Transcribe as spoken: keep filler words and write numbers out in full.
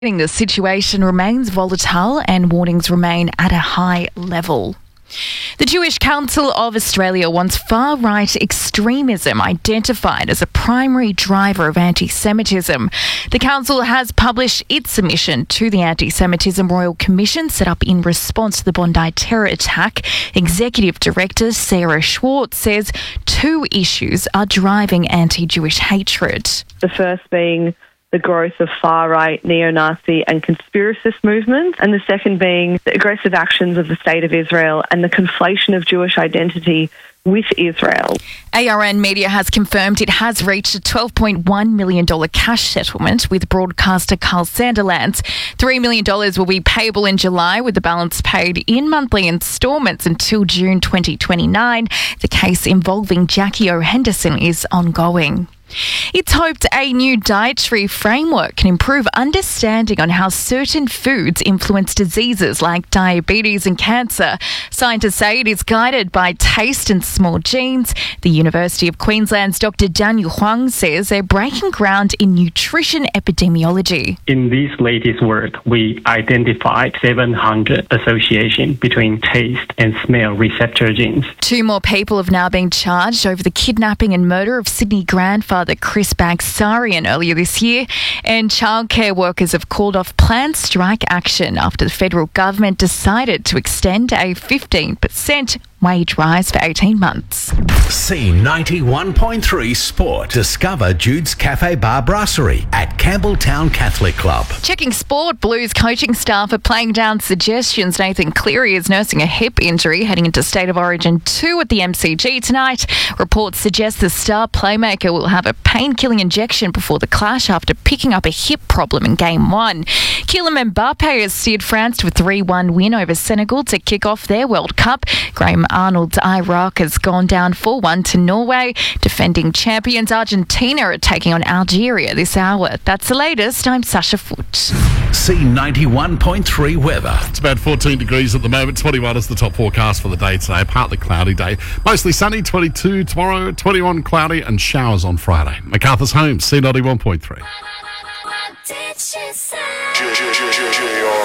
The situation remains volatile and warnings remain at a high level. The Jewish Council of Australia wants far-right extremism identified as a primary driver of anti-Semitism. The council has published its submission to the Anti-Semitism Royal Commission set up in response to the Bondi terror attack. Executive Director Sarah Schwartz says two issues are driving anti-Jewish hatred. The first being the growth of far-right, neo-Nazi and conspiracist movements, and the second being the aggressive actions of the State of Israel and the conflation of Jewish identity with Israel. A R N Media has confirmed it has reached a twelve point one million dollars cash settlement with broadcaster Carl Sanderlands. three million dollars will be payable in July, with the balance paid in monthly instalments until June twenty twenty-nine. The case involving Jackie O. Henderson is ongoing. It's hoped a new dietary framework can improve understanding on how certain foods influence diseases like diabetes and cancer. Scientists say it is guided by taste and small genes. The University of Queensland's Doctor Daniel Huang says they're breaking ground in nutrition epidemiology. In this latest work, we identified seven hundred associations between taste and smell receptor genes. Two more people have now been charged over the kidnapping and murder of Sydney grandfather Chris Bagsarian earlier this year, and childcare workers have called off planned strike action after the federal government decided to extend a fifteen percent wage rise for eighteen months. C ninety-one point three Sport. Discover Jude's Cafe Bar Brasserie at Campbelltown Catholic Club. Checking sport, Blues coaching staff are playing down suggestions Nathan Cleary is nursing a hip injury heading into State of Origin two at the M C G tonight. Reports suggest the star playmaker will have a pain-killing injection before the clash after picking up a hip problem in Game one. Kylian Mbappe has steered France to a three one win over Senegal to kick off their World Cup. Graham Arnold's Iraq has gone down four one to Norway. Defending champions Argentina are taking on Algeria this hour. That's the latest. I'm Sasha Foote. C ninety-one point three weather. It's about fourteen degrees at the moment. twenty-one is the top forecast for the day today. Partly cloudy day. Mostly sunny. twenty-two tomorrow. twenty-one cloudy and showers on Friday. MacArthur's Home, C ninety-one point three.